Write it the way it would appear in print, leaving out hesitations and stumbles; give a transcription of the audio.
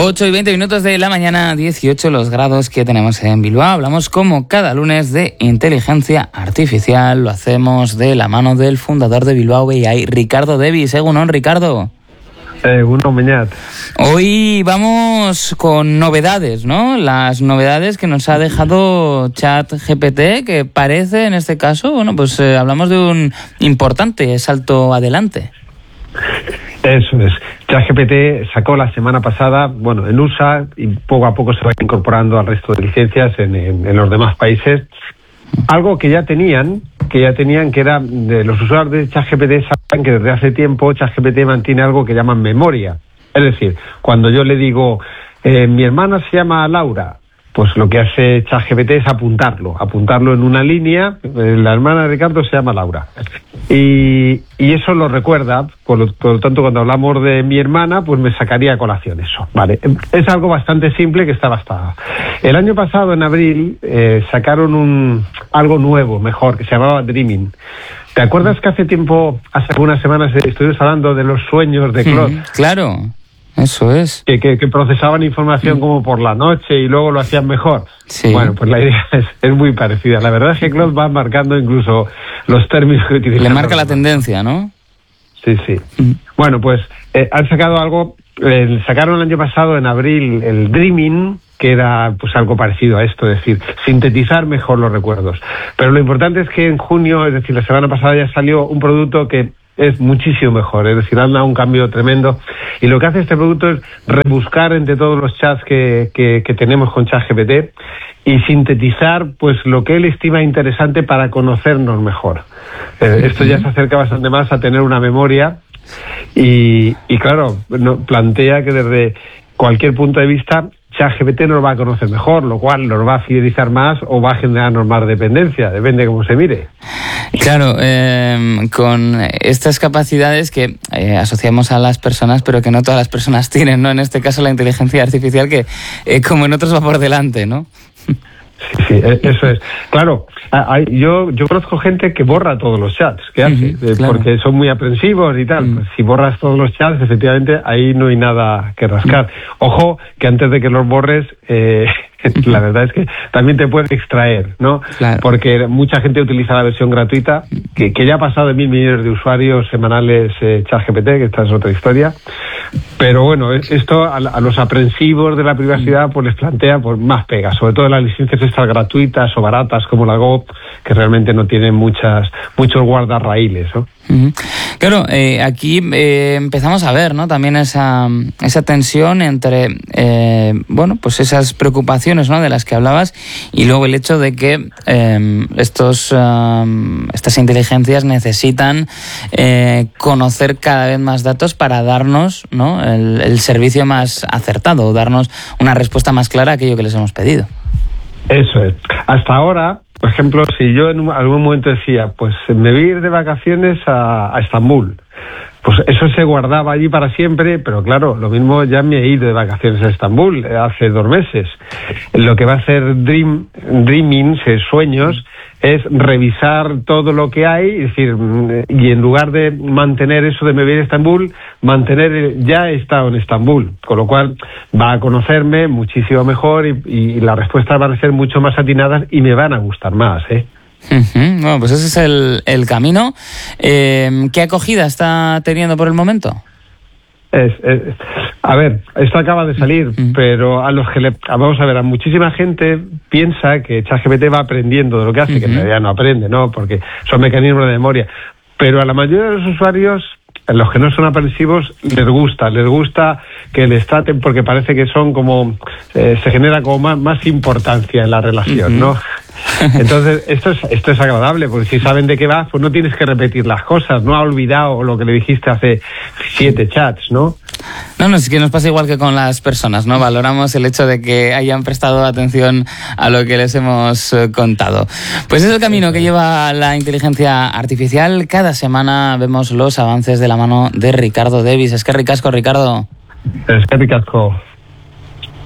8:20 de la mañana, 18 los grados que tenemos en Bilbao. Hablamos como cada lunes de inteligencia artificial. Lo hacemos de la mano del fundador de Bilbao AI, Ricardo Davis. Egunon, Ricardo. Egunon, Beñat. Hoy vamos con novedades, ¿no? Las novedades que nos ha dejado ChatGPT, que parece, en este caso, bueno, pues hablamos de un importante salto adelante. Eso es. ChatGPT sacó la semana pasada, bueno, en USA, y poco a poco se va incorporando al resto de licencias en los demás países, algo que ya tenían, que era de los usuarios de ChatGPT saben que desde hace tiempo ChatGPT mantiene algo que llaman memoria. Es decir, cuando yo le digo, mi hermana se llama Laura, pues lo que hace ChatGPT es apuntarlo en una línea. La hermana de Ricardo se llama Laura. Y eso lo recuerda, por lo tanto, cuando hablamos de mi hermana, pues me sacaría a colación eso, ¿vale? Es algo bastante simple que está bastante. El año pasado, en abril, sacaron algo nuevo, mejor, que se llamaba Dreaming. ¿Te acuerdas que hace algunas semanas estuvimos hablando de los sueños de Claude? Claro. Eso es. Que procesaban información como por la noche y luego lo hacían mejor. Sí. Bueno, pues la idea es muy parecida. La verdad es que Claude va marcando incluso los términos que utilizan. Le marca la tendencia, ¿no? Sí. Bueno, pues han sacado algo. Sacaron el año pasado, en abril, el Dreaming, que era pues algo parecido a esto, es decir, sintetizar mejor los recuerdos. Pero lo importante es que en junio, es decir, la semana pasada, ya salió un producto que es muchísimo mejor, es decir, han dado un cambio tremendo, y lo que hace este producto es rebuscar entre todos los chats que tenemos con ChatGPT y sintetizar pues lo que él estima interesante para conocernos mejor. Esto ya se acerca bastante más a tener una memoria y claro, plantea que desde cualquier punto de vista ChatGPT nos va a conocer mejor, lo cual nos va a fidelizar más o va a generarnos más dependencia, depende de cómo se mire. Claro, con estas capacidades que asociamos a las personas, pero que no todas las personas tienen, ¿no? En este caso la inteligencia artificial, que como en otros va por delante, ¿no? Sí, eso es. Claro, yo conozco gente que borra todos los chats que hace, claro, porque son muy aprensivos y tal. Pues si borras todos los chats, efectivamente, ahí no hay nada que rascar. Ojo, que antes de que los borres, la verdad es que también te puede extraer, ¿no? Claro. Porque mucha gente utiliza la versión gratuita, que ya ha pasado de 1.000 millones de usuarios semanales ChatGPT, que esta es otra historia. Pero bueno, esto a los aprensivos de la privacidad pues les plantea pues más pegas, sobre todo las licencias estas gratuitas o baratas como la Go, que realmente no tienen muchos guardarraíles, ¿no? Claro, aquí empezamos a ver, ¿no? También esa tensión entre bueno, pues esas preocupaciones, ¿no? De las que hablabas, y luego el hecho de que estas inteligencias necesitan conocer cada vez más datos para darnos, ¿no? el servicio más acertado, o darnos una respuesta más clara a aquello que les hemos pedido. Eso es. Hasta ahora, por ejemplo, si yo en algún momento decía, pues me voy a ir de vacaciones a Estambul, pues eso se guardaba allí para siempre, pero claro, lo mismo ya me he ido de vacaciones a Estambul hace 2 meses. Lo que va a hacer Dreaming, sueños, es revisar todo lo que hay, es decir, y en lugar de mantener eso de me voy a Estambul, mantener ya he estado en Estambul, con lo cual va a conocerme muchísimo mejor y las respuestas van a ser mucho más atinadas y me van a gustar más, ¿eh? Bueno, pues ese es el camino. ¿Qué acogida está teniendo por el momento? A ver, esto acaba de salir, pero vamos a ver, a muchísima gente piensa que ChatGPT va aprendiendo de lo que hace, que en realidad no aprende, ¿no? Porque son mecanismos de memoria. Pero a la mayoría de los usuarios, los que no son aprensivos, les gusta que les traten, porque parece que son como se genera como más importancia en la relación, ¿no? Entonces, esto es agradable, porque si saben de qué va, pues no tienes que repetir las cosas, no ha olvidado lo que le dijiste hace 7 chats, ¿no? No, es que nos pasa igual que con las personas, ¿no? Valoramos el hecho de que hayan prestado atención a lo que les hemos contado. Pues es el camino que lleva la inteligencia artificial. Cada semana vemos los avances de la mano de Ricardo Davis. Es que ricasco, Ricardo. Es que ricasco.